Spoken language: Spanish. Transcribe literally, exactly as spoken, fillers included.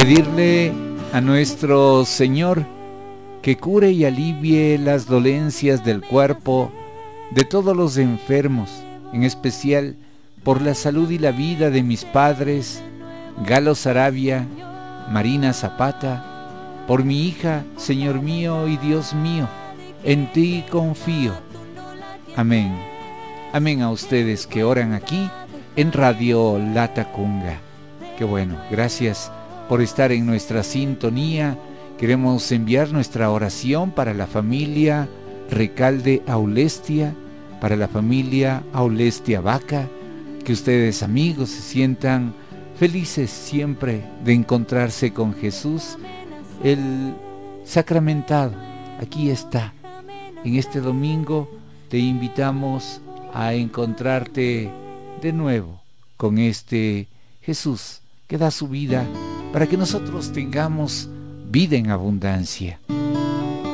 Pedirle a nuestro Señor que cure y alivie las dolencias del cuerpo de todos los enfermos, en especial por la salud y la vida de mis padres, Galo Sarabia, Marina Zapata, por mi hija, Señor mío y Dios mío, en ti confío. Amén. Amén a ustedes que oran aquí en Radio Latacunga. Qué bueno, gracias por estar en nuestra sintonía. Queremos enviar nuestra oración para la familia Recalde Aulestia, para la familia Aulestia Vaca, que ustedes, amigos, se sientan felices siempre de encontrarse con Jesús, el sacramentado. Aquí está. En este domingo te invitamos a encontrarte de nuevo con este Jesús que da su vida para que nosotros tengamos vida en abundancia.